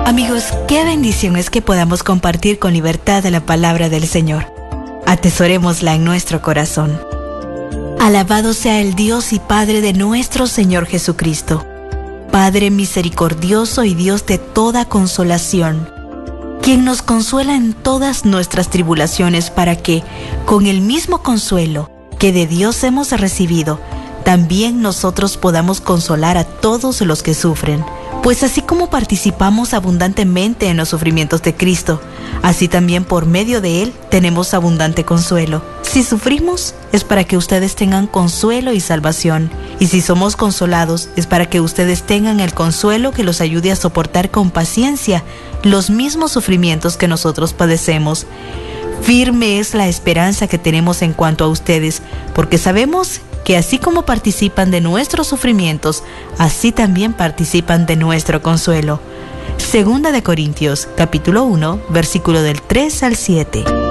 Amigos, qué bendición es que podamos compartir con libertad la palabra del Señor. Atesorémosla en nuestro corazón. Alabado sea el Dios y Padre de nuestro Señor Jesucristo, Padre misericordioso y Dios de toda consolación, quien nos consuela en todas nuestras tribulaciones para que, con el mismo consuelo que de Dios hemos recibido, también nosotros podamos consolar a todos los que sufren. Pues así como participamos abundantemente en los sufrimientos de Cristo, así también por medio de Él tenemos abundante consuelo. Si sufrimos, es para que ustedes tengan consuelo y salvación. Y si somos consolados, es para que ustedes tengan el consuelo que los ayude a soportar con paciencia los mismos sufrimientos que nosotros padecemos. Firme es la esperanza que tenemos en cuanto a ustedes, porque sabemos que así como participan de nuestros sufrimientos, así también participan de nuestro consuelo. Segunda de Corintios, capítulo 1, versículo del 3 al 7.